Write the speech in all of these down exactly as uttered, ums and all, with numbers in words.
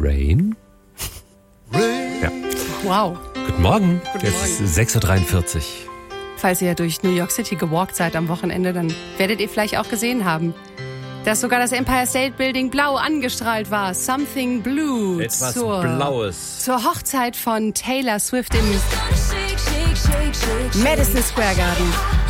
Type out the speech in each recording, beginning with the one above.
Rain? Rain. Ja. Wow. Guten Morgen. Guten Jetzt Morgen. ist sechs Uhr dreiundvierzig. Falls ihr durch New York City gewalkt seid am Wochenende, dann werdet ihr vielleicht auch gesehen haben, dass sogar das Empire State Building blau angestrahlt war. Something Blue. Etwas zur, Blaues. Zur Hochzeit von Taylor Swift im Madison Square Garden.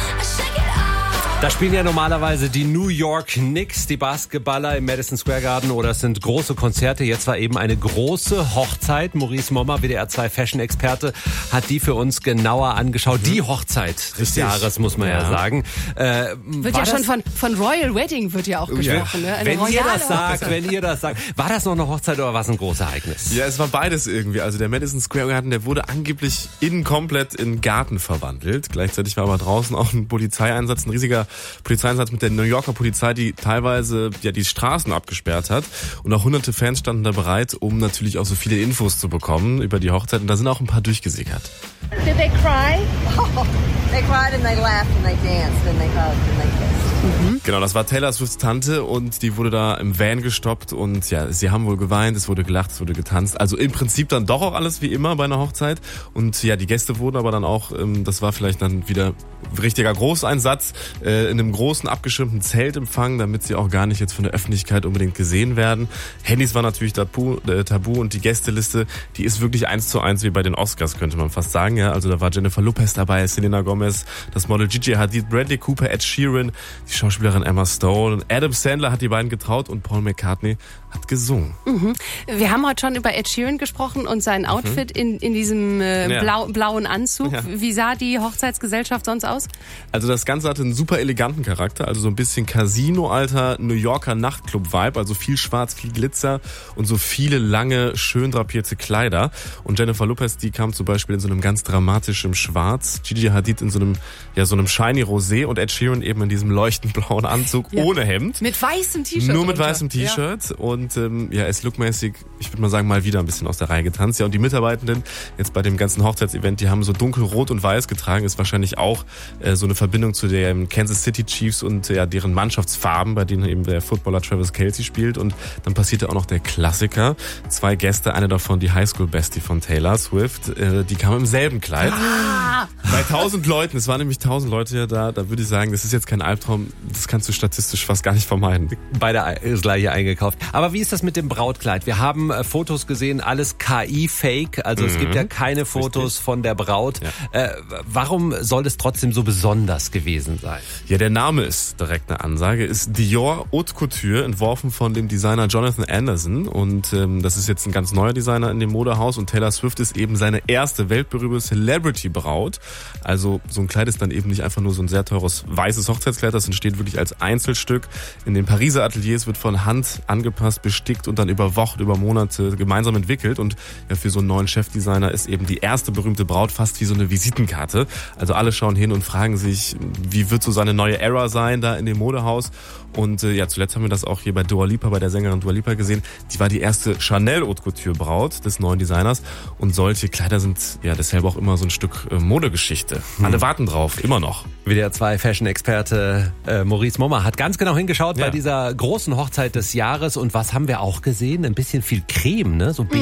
Da spielen ja normalerweise die New York Knicks, die Basketballer im Madison Square Garden, oder es sind große Konzerte. Jetzt war eben eine große Hochzeit. Maurice Mommer, W D R zwei Fashion-Experte, hat die für uns genauer angeschaut. Mhm. Die Hochzeit des Richtig. Jahres, muss man ja, ja sagen. Äh, wird ja schon von, von Royal Wedding wird ja auch gesprochen. Ja. Ne? Wenn ihr das Hochzeit. sagt, wenn ihr das sagt. War das noch eine Hochzeit oder war es ein großes Ereignis? Ja, es war beides irgendwie. Also der Madison Square Garden, der wurde angeblich innen komplett in Garten verwandelt. Gleichzeitig war aber draußen auch ein Polizeieinsatz, ein riesiger Polizeieinsatz mit der New Yorker Polizei, die teilweise ja die Straßen abgesperrt hat. Und auch hunderte Fans standen da bereit, um natürlich auch so viele Infos zu bekommen über die Hochzeit. Und da sind auch ein paar durchgesickert. Did they cry? Oh, they cried and they laughed and they danced and they hugged and they kissed. Mhm. Genau, das war Taylor Swifts Tante und die wurde da im Van gestoppt und ja, sie haben wohl geweint, es wurde gelacht, es wurde getanzt. Also im Prinzip dann doch auch alles wie immer bei einer Hochzeit. Und ja, die Gäste wurden aber dann auch, das war vielleicht dann wieder richtiger Großeinsatz, in einem großen abgeschirmten Zelt empfangen, damit sie auch gar nicht jetzt von der Öffentlichkeit unbedingt gesehen werden. Handys war natürlich tabu, äh, tabu und die Gästeliste, die ist wirklich eins zu eins wie bei den Oscars, könnte man fast sagen. Ja, also da war Jennifer Lopez dabei, Selena Gomez, das Model Gigi Hadid, Bradley Cooper, Ed Sheeran, die Schauspielerin Emma Stone, und Adam Sandler hat die beiden getraut und Paul McCartney hat gesungen. Mhm. Wir haben heute schon über Ed Sheeran gesprochen und sein Outfit mhm. in, in diesem äh, ja. blau, blauen Anzug. Ja. Wie sah die Hochzeitsgesellschaft sonst aus? Also das Ganze hatte einen super eleganten Charakter, also so ein bisschen Casino-alter New Yorker Nachtclub-Vibe, also viel Schwarz, viel Glitzer und so viele lange, schön drapierte Kleider. Und Jennifer Lopez, die kam zum Beispiel in so einem ganz dramatischen Schwarz, Gigi Hadid in so einem, ja, so einem shiny Rosé und Ed Sheeran eben in diesem leuchtend blauen Anzug ja. ohne Hemd. Mit weißem T-Shirt. Nur mit unter. weißem T-Shirt ja. und ähm, ja, ist lookmäßig, ich würde mal sagen, mal wieder ein bisschen aus der Reihe getanzt. Ja, und die Mitarbeitenden jetzt bei dem ganzen Hochzeitsevent, die haben so dunkelrot und weiß getragen, ist wahrscheinlich auch äh, so eine Verbindung zu den Kansas City Chiefs und ja, deren Mannschaftsfarben, bei denen eben der Footballer Travis Kelce spielt. Und dann passierte auch noch der Klassiker. Zwei Gäste, eine davon die Highschool-Bestie von Taylor Swift, äh, die kam im selben Kleid. Ah. Bei tausend Leuten, es waren nämlich tausend Leute ja da, da würde ich sagen, das ist jetzt kein Albtraum, das kannst du statistisch fast gar nicht vermeiden. Beide das gleiche eingekauft. Aber wie ist das mit dem Brautkleid? Wir haben äh, Fotos gesehen, alles K I-Fake, also mhm. es gibt ja keine Fotos Richtig. Von der Braut. Ja. Äh, warum soll das trotzdem so besonders gewesen sein? Ja, der Name ist direkt eine Ansage, ist Dior Haute Couture, entworfen von dem Designer Jonathan Anderson, und ähm, das ist jetzt ein ganz neuer Designer in dem Modehaus, und Taylor Swift ist eben seine erste weltberühmte Celebrity-Braut. Also so ein Kleid ist dann eben nicht einfach nur so ein sehr teures weißes Hochzeitskleid, das entsteht wirklich als Einzelstück. In den Pariser Ateliers wird von Hand angepasst, bestickt und dann über Wochen, über Monate gemeinsam entwickelt, und ja, für so einen neuen Chefdesigner ist eben die erste berühmte Braut fast wie so eine Visitenkarte. Also alle schauen hin und fragen sich, wie wird so seine neue Era sein da in dem Modehaus. Und äh, ja, zuletzt haben wir das auch hier bei Dua Lipa, bei der Sängerin Dua Lipa gesehen. Die war die erste Chanel Haute Couture Braut des neuen Designers, und solche Kleider sind ja deshalb auch immer so ein Stück äh, Modegeschichte. Hm. Alle warten drauf, immer noch. W D R zwei Fashion-Experte äh, Maurice Mommer hat ganz genau hingeschaut ja. bei dieser großen Hochzeit des Jahres. Und was haben wir auch gesehen? Ein bisschen viel Creme, ne? So